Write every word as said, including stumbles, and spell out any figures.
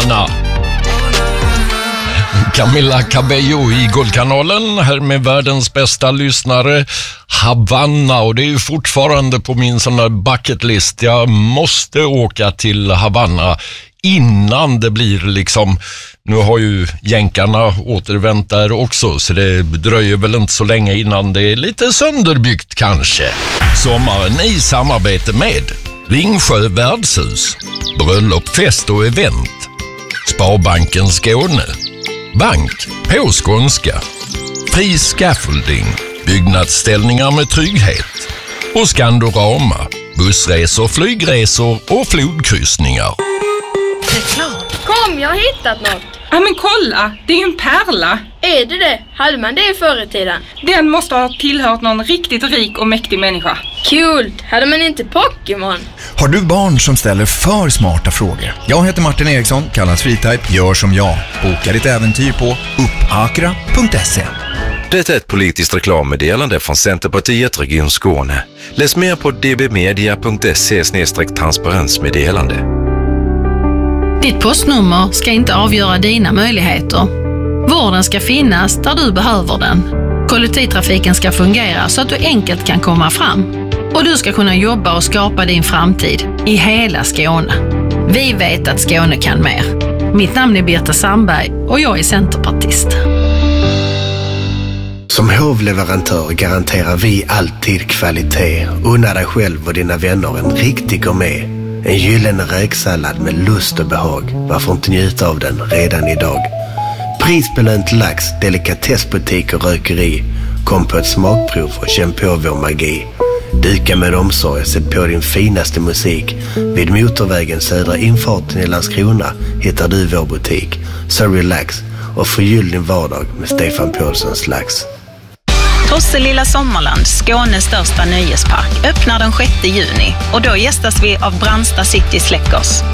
Havanna. Camila Cabello i Guldkanalen här med världens bästa lyssnare. Havanna, och det är ju fortfarande på min sån där bucketlist. Jag måste åka till Havanna innan det blir liksom, nu har ju jänkarna återvänt där också, så det dröjer väl inte så länge innan det är lite sönderbyggt kanske. Sommaren i samarbete med Ringsjö värdshus, bröllop, fest och event, Sparbanken Skåne, Bank på skånska, Fri Scaffolding, byggnadsställningar med trygghet och Skandorama, bussresor, flygresor och flodkryssningar. Reklam. Kom, jag har hittat något. Ja men kolla, det är ju en pärla. Är det det? Hade man det förr i tiden? Den måste ha tillhört någon riktigt rik och mäktig människa. Kul! Hade man inte Pokémon? Har du barn som ställer för smarta frågor? Jag heter Martin Eriksson, kallas Freetype. Gör som jag. Boka ditt äventyr på uppakra punkt se. Det är ett politiskt reklammeddelande från Centerpartiet Region Skåne. Läs mer på d b media punkt se slash transparensmeddelande. Ditt postnummer ska inte avgöra dina möjligheter. Vården ska finnas där du behöver den. Kollektivtrafiken ska fungera så att du enkelt kan komma fram. Och du ska kunna jobba och skapa din framtid i hela Skåne. Vi vet att Skåne kan mer. Mitt namn är Birta Sandberg och jag är centerpartist. Som hovleverantör garanterar vi alltid kvalitet. Unna dig själv och dina vänner en riktig gourmet. En gyllene räksallad med lust och behag. Varför inte njuta av den redan idag? Prisbelönt lax, delikatessbutik och rökeri. Kom på ett smakprov och känn på vår magi. Dyka med omsorg och sätt på din finaste musik. Vid motorvägen södra infarten i Landskrona hittar du vår butik. Så relax och förgyll din vardag med Stefan Paulssons lax. Tosselilla Sommarland, Skånes största nöjespark, öppnar den sjätte juni och då gästas vi av Brandsta City Släckers.